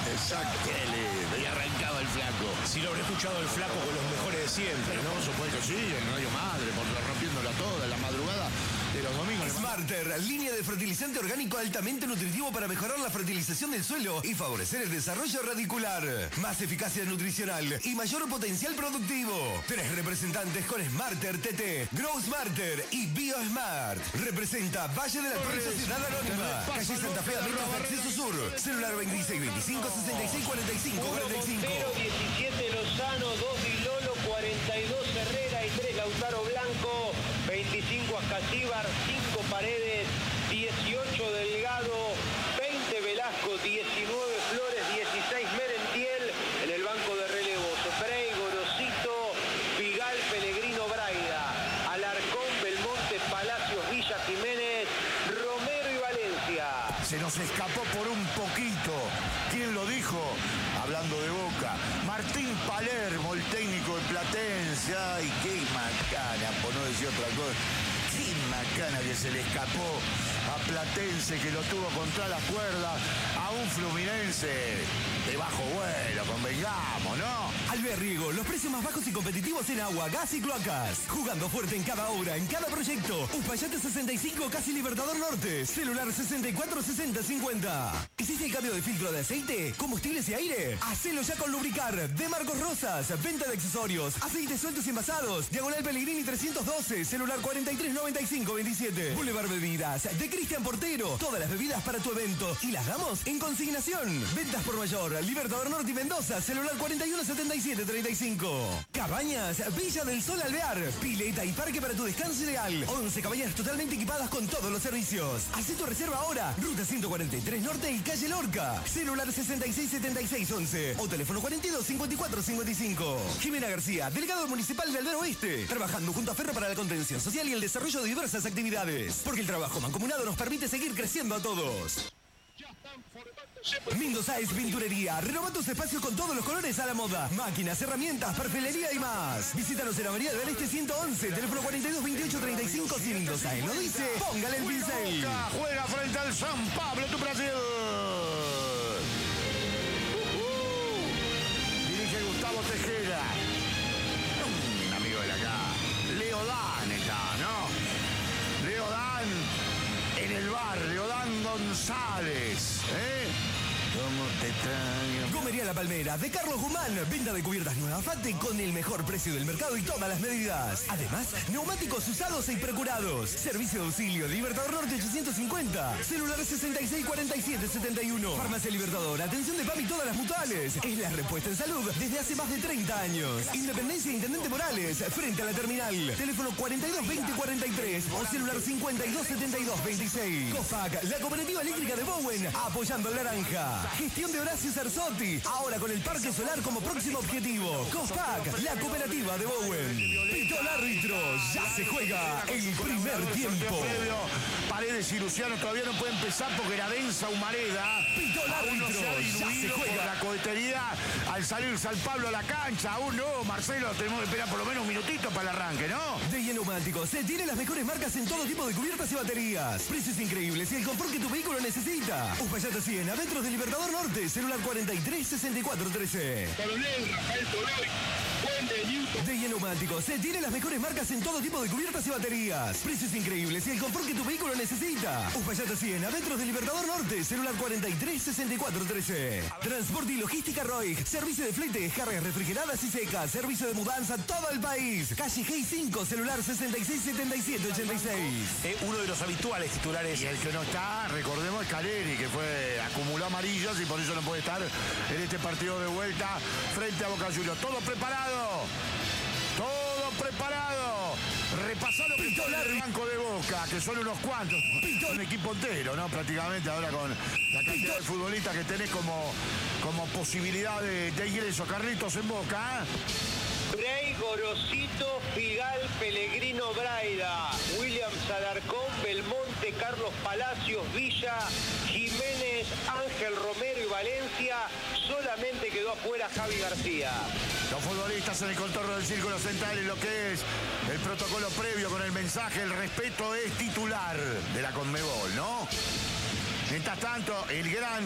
Exacto. Y arrancaba el flaco. Si lo habré escuchado el flaco con los mejores de siempre, ¿no? Por supuesto, sí, en Radio Madre, rompiéndola toda en la madrugada de los domingos. Smarter, línea de fertilizante orgánico altamente nutritivo para mejorar la fertilización del suelo y favorecer el desarrollo radicular. Más eficacia nutricional y mayor potencial productivo. 3 representantes con Smarter TT, Grow Smarter y BioSmart. Representa Valle de la Torre Sociedad Anónima, calle Santa Fe, Avenida de Acceso Sur. Celular 2625 66 45 45. 17 Lozano, 2 Vilolo, 42 Herrera y 3 Lautaro Blanco, 25 Ascasíbar, 5 Paredes, 18 Delgado, 20 Velasco, 19 Flores, 16 Merentiel. En el banco de relevos, Frey, Gorosito, Pigal, Pellegrino, Braida, Alarcón, Belmonte, Palacios, Villa, Jiménez, Romero y Valencia. Se nos escapó por un poquito. ¿Quién lo dijo? Hablando de Boca, Martín Palermo, el técnico de Platense. Ay, qué macana, por no decir otra cosa. Qué macana que se le escapó a Platense, que lo tuvo contra la cuerda, a un Fluminense de bajo vuelo, convengamos, ¿no? Alberriego, los precios más bajos y competitivos en agua, gas y cloacas. Jugando fuerte en cada obra, en cada proyecto. Uspallate 65, casi Libertador Norte. Celular 64 60 50. ¿Hiciste el cambio de filtro de aceite, combustibles y aire? Hacelo ya con Lubricar, de Marcos Rosas. Venta de accesorios, aceites sueltos y envasados. Diagonal Pellegrini 312, celular 43 95 27. Boulevard Bebidas, de Cristian Portero. Todas las bebidas para tu evento y las damos en consignación. Ventas por mayor, Libertador Norte y Mendoza, celular 41 77 35. Cabañas, Villa del Sol Alvear. Pileta y parque para tu descanso ideal. 11 cabañas totalmente equipadas con todos los servicios. Haz tu reserva ahora. Ruta 143 Norte y calle Lorca. Celular 66 76 11 o teléfono 42 54 55. Jimena García, delegado municipal de Aldea Oeste. Trabajando junto a Ferro para la contención social y el desarrollo de diversas actividades. Porque el trabajo mancomunado nos permite seguir creciendo a todos. Mendoza es Pinturería. Renova tus espacios con todos los colores a la moda. Máquinas, herramientas, perfilería y más. Visítanos en Avenida del Este 111, teléfono 42 28 35. Si Mendoza lo dice, póngale el pincel. Juega frente al San Pablo, tu Brasil. Dirige Gustavo Tejera. Un amigo de acá. Leo Dan está, ¿no? Leo Dan en el barrio, Dan González, ¿Cómo te extraño? Gomería La Palmera, de Carlos Guzmán. Venta de cubiertas nuevas Fate con el mejor precio del mercado y todas las medidas. Además, neumáticos usados y procurados. Servicio de auxilio, Libertador Norte 850. Celular 66 47 71. Farmacia Libertador, atención de PAM y todas las mutuales. Es la respuesta en salud desde hace más de 30 años. Independencia Intendente Morales, frente a la terminal. Teléfono 42 20 43 o celular 52 72 26. COFAC, la cooperativa eléctrica de Bowen, apoyando el naranja. Gestión de Horacio Cerzotti, ahora con el Parque Solar como próximo objetivo. COFAC, la cooperativa de Bowen. Pitó el árbitro, ya se juega el primer tiempo. Paredes y Luciano todavía no puede empezar porque era densa Humareda. Pitó el árbitro, ya se juega. Por la cohetería al salir San Pablo a la cancha. Aún no, Marcelo, tenemos que esperar por lo menos un minutito para el arranque, ¿no? De Neumáticos, se tiene las mejores marcas en todo tipo de cubiertas y baterías. Precios increíbles y el confort que tu vehículo necesita. Uspallata 100, adentro de Libertador Norte, celular 43 64 13. Coronel Rafael Toloy, Puente Newton. De Neumáticos, se tiene las mejores marcas en todo tipo de cubiertas y baterías. Precios increíbles y el confort que tu vehículo necesita. Uspallata 100, adentro de Libertador Norte, celular 43 64 13. Transporte y logística Roig, servicio de flete, cargas refrigeradas y secas, servicio de mudanza todo el país. Calle G5, celular 66 77 86. Uno de los habituales titulares. Y el que no está, recordemos, es Caleri, que acumuló amarillos y por eso no puede estar en este partido de vuelta frente a Boca Juniors. Todo preparado. Todo preparado. Repasalo el banco de Boca, que son unos cuantos. Un equipo entero, ¿no? Prácticamente ahora con la cantidad de futbolistas que tenés como posibilidad de ingreso. Carlitos en Boca, Frey, Gorosito, Figal, Pellegrino, Braida, Williams, Alarcón, Belmonte, Carlos Palacios, Villa, Jiménez, Ángel Romero y Valencia. Solamente quedó afuera Javi García. Los futbolistas en el contorno del círculo central en lo que es el protocolo previo con el mensaje, el respeto es titular de la Conmebol, ¿no? Mientras tanto, el gran